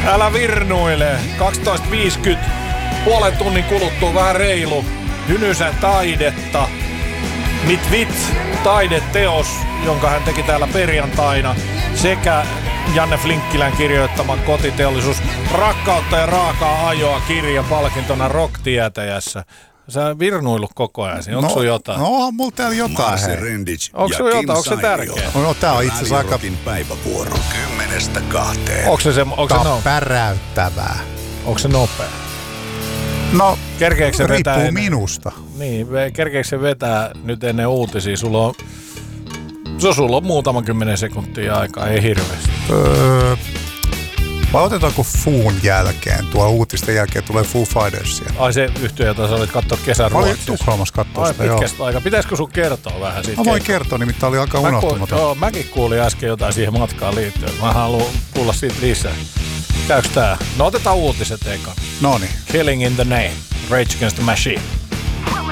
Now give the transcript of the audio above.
Älä virnuile. 12.50. Puolen tunnin kuluttua vähän reilu. Hynysen taidetta. Mit vits taideteos, jonka hän teki täällä perjantaina. Sekä Janne Flinkkilän kirjoittama Kotiteollisuus. Rakkautta ja raakaa ajoa -kirja palkintona Rock-tietäjässä. Sä virnuillut koko ajan. Onko sun jotain? No onhan mulla täällä jotain. Onko sun jotain? Onko se tärkeä? No tää on itse asiassa aika... päivävuoro 10-2. Onko se päräyttävää. Onko se nopea? No, kerkeekö se vetää riippuu minusta. Niin, kerkeekö se vetää nyt ennen uutisia? Sulla on muutama 10 sekuntia aikaa, ei hirveästi. Vai otetaanko Foon jälkeen? Tuolla uutisten jälkeen tulee Foo Fightersia. Ai se yhtiö, jota sä olit katsoa kesän Ruotsissa. Mä olin Tukholmassa katsoa sitä, joo. Pitkästä aika. Pitäisikö sun kertoa vähän siitä? Mä voin kertoa, nimittäin oli aika unohtumaton. Mäkin kuulin äsken jotain siihen matkaan liittyen. Mä haluan kuulla siitä lisää. Käykö tää? No otetaan uutiset ekan. Noniin. Killing in the Name. Rage Against the Machine.